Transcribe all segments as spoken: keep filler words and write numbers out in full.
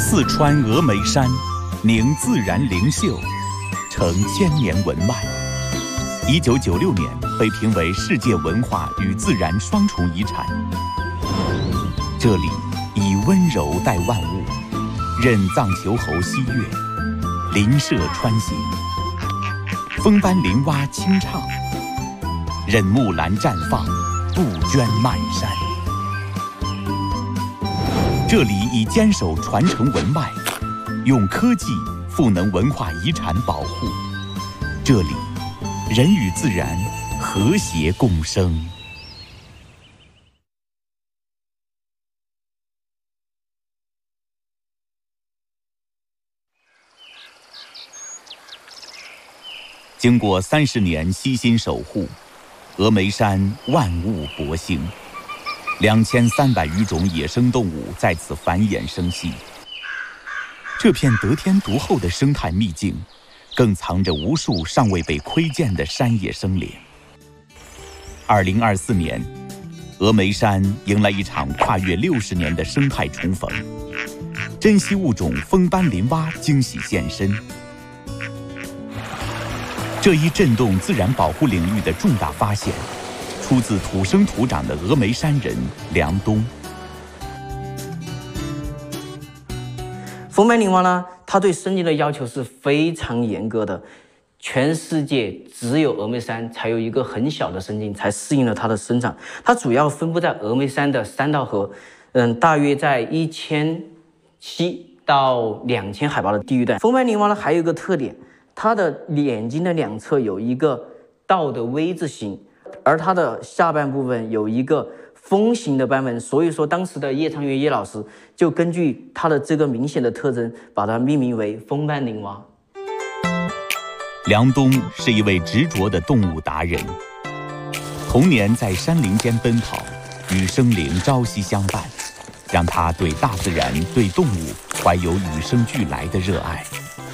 四川峨眉山凝自然灵秀，成千年文脉。一九九六年被评为世界文化与自然双重遗产。这里以温柔待万物，任藏球猴吸月，林舍穿行，风斑林蛙清唱，任木兰绽放，杜鹃漫山。这里以坚守传承文脉，用科技赋能文化遗产保护。这里，人与自然和谐共生。经过三十年悉心守护，峨眉山万物勃兴。两千三百余种野生动物在此繁衍生息。这片得天独厚的生态秘境，更藏着无数尚未被窥见的山野生灵。二零二四年，峨眉山迎来一场跨越六十年的生态重逢，珍稀物种风斑林蛙惊喜现身。这一震动自然保护领域的重大发现，出自土生土长的峨眉山人梁东。 风斑林蛙呢，它对生境的要求是非常严格的，全世界只有峨眉山才有一个很小的生境，才适应了它的生长。它主要分布在峨眉山的三道河，嗯，大约在一千七到两千海拔的地域段。风斑林蛙呢，还有一个特点，它的眼睛的两侧有一个倒的 V 字形，而它的下半部分有一个风形的斑纹，所以说当时的叶昌元叶老师就根据它的这个明显的特征，把它命名为风斑林蛙。 梁东是一位执着的动物达人，童年在山林间奔跑，与生灵朝夕相伴，让他对大自然、对动物怀有与生俱来的热爱。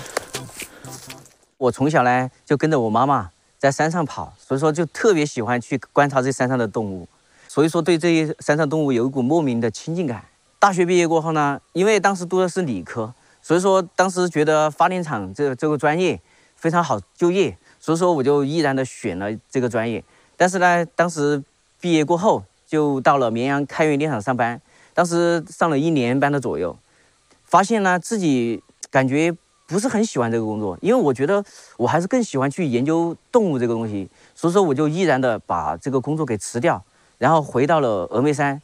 我从小呢就跟着我妈妈在山上跑，所以说就特别喜欢去观察这山上的动物，所以说对这些山上动物有一股莫名的亲近感。大学毕业过后呢，因为当时读的是理科，所以说当时觉得发电厂这这个专业非常好就业，所以说我就毅然的选了这个专业。但是呢，当时毕业过后就到了绵阳开源电厂上班，当时上了一年班的左右，发现呢自己感觉不是很喜欢这个工作，因为我觉得我还是更喜欢去研究动物这个东西，所以说我就毅然的把这个工作给辞掉，然后回到了峨眉山。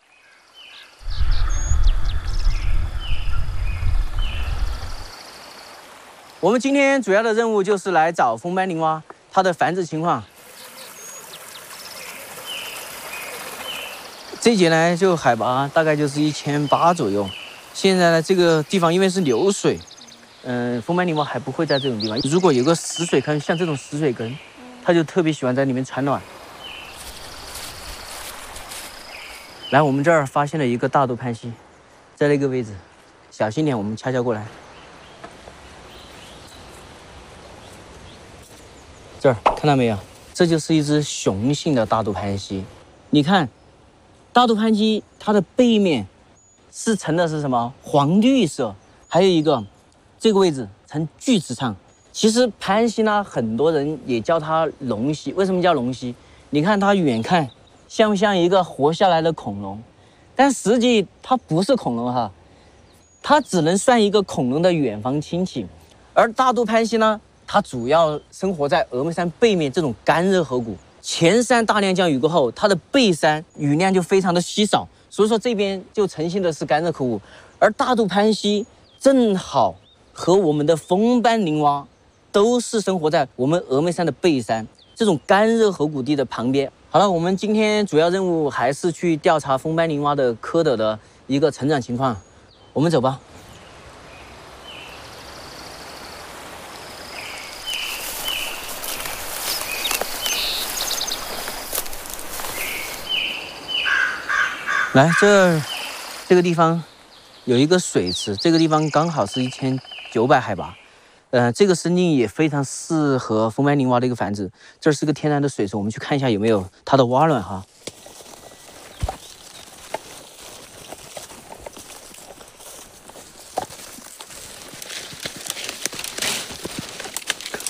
我们今天主要的任务就是来找风斑林蛙，它的繁殖情况。这节呢，就海拔大概就是一千八左右。现在呢，这个地方因为是流水。嗯，风斑林蛙还不会在这种地方。如果有个死水坑，像这种死水坑，它就特别喜欢在里面产卵。来，我们这儿发现了一个大肚攀蜥，在那个位置，小心点，我们悄悄过来。这儿看到没有？这就是一只雄性的大肚攀蜥。你看，大肚攀蜥它的背面是呈的是什么？黄绿色，还有一个。这个位置呈锯齿trạng。其实攀蜥呢，很多人也叫它龙蜥。为什么叫龙蜥？你看它远看像不像一个活下来的恐龙？但实际它不是恐龙哈，它只能算一个恐龙的远房亲戚。而大肚攀蜥呢，它主要生活在峨眉山背面这种干热河谷。前山大量降雨过后，它的背山雨量就非常的稀少，所以说这边就呈现的是干热河谷。而大肚攀蜥正好和我们的风斑林蛙都是生活在我们峨眉山的背山这种干热河谷地的旁边。好了，我们今天主要任务还是去调查风斑林蛙的蝌蚪的一个成长情况，我们走吧。来，这这个地方有一个水池，这个地方刚好是一千九百海拔，呃，这个生境也非常适合风斑林蛙的一个繁殖。这是个天然的水池，我们去看一下有没有它的蛙卵哈。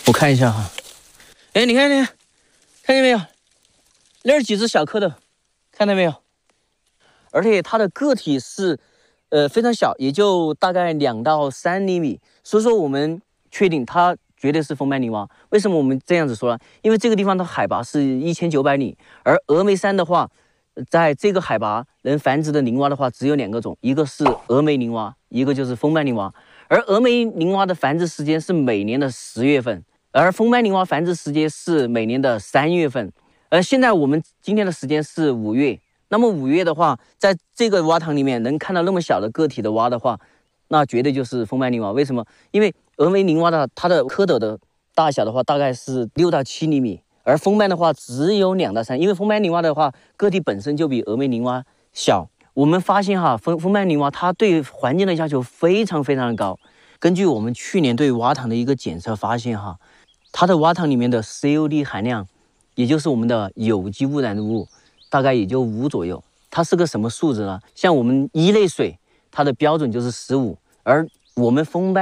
我看一下哈，哎，你看，你看，看见没有？那儿几只小蝌蚪，看到没有？而且它的个体是，呃，非常小，也就大概两到三厘米。所以说，我们确定它绝对是封斑泥蛙。为什么我们这样子说呢？因为这个地方的海拔是一千九百米，而峨眉山的话，在这个海拔能繁殖的泥蛙的话，只有两个种，一个是峨眉泥蛙，一个就是封斑泥蛙。而峨眉泥蛙的繁殖时间是每年的十月份，而封斑泥蛙繁殖时间是每年的三月份。而现在我们今天的时间是五月，那么五月的话，在这个蛙塘里面能看到那么小的个体的蛙的话，那绝对就是封斑泥蛙。为什么？因为峨眉泥蛙的它的蝌蚪的大小的话，大概是六到七厘米，而封斑的话只有两到三，因为封斑泥蛙的话个体本身就比峨眉泥蛙小。我们发现哈，封封斑泥蛙它对环境的要求非常非常的高。根据我们去年对蛙塘的一个检测发现哈，它的蛙塘里面的 C O D 含量，也就是我们的有机污染物，大概也就五左右。它是个什么数值呢？像我们一类水，它的标准就是十五，而我们封斑